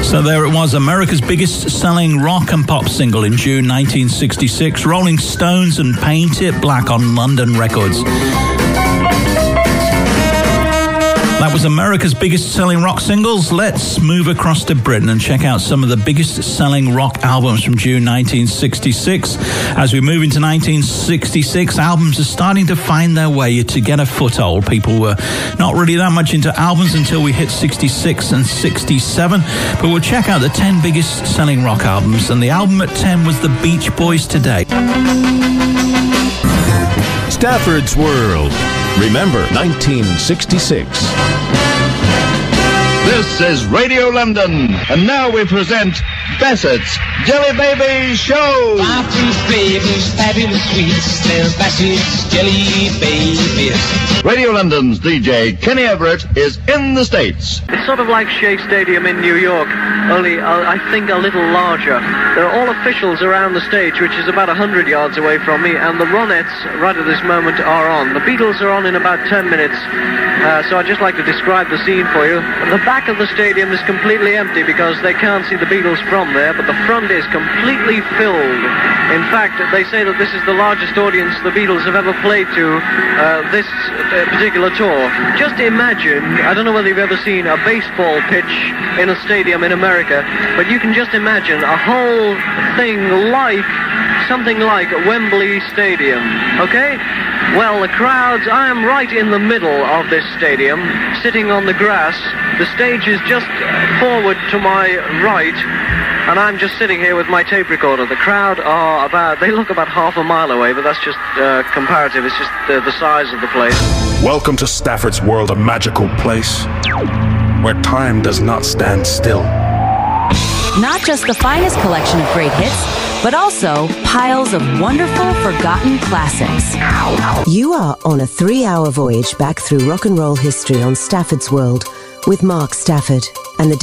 So there it was, America's biggest selling rock and pop single in June 1966. Rolling Stones and Paint It Black on London Records. That was America's biggest selling rock singles. Let's move across to Britain and check out some of the biggest selling rock albums from June 1966. As we move into 1966, albums are starting to find their way to get a foothold. People were not really that much into albums until we hit 66 and 67. But we'll check out the 10 biggest selling rock albums. And the album at 10 was the Beach Boys' Today. Stafford's World. Remember 1966. This is Radio London, and now we present Bassett's Jelly Baby Show. Martin's babies, fabulous sweets, they're Bassett's Jelly Babies. Radio London's DJ Kenny Everett is in the States. It's sort of like Shea Stadium in New York, only I think a little larger. There are all officials around the stage, which is about 100 yards away from me, and the Ronettes right at this moment are on. The Beatles are on in about 10 minutes, so I'd just like to describe the scene for you. The back of the stadium is completely empty because they can't see the Beatles from there, but the front is completely filled. In fact, they say that this is the largest audience the Beatles have ever played to this particular tour. Just imagine, I don't know whether you've ever seen a baseball pitch in a stadium in America, but you can just imagine a whole thing like, something like Wembley Stadium, okay? Well, the crowds, I am right in the middle of this stadium, sitting on the grass. The stage is just forward to my right, and I'm just sitting here with my tape recorder. The crowd are they look about half a mile away, but that's just comparative. It's just the size of the place. Welcome to Stafford's World, a magical place where time does not stand still. Not just the finest collection of great hits, but also piles of wonderful, forgotten classics. You are on a 3-hour voyage back through rock and roll history on Stafford's World with Mark Stafford and the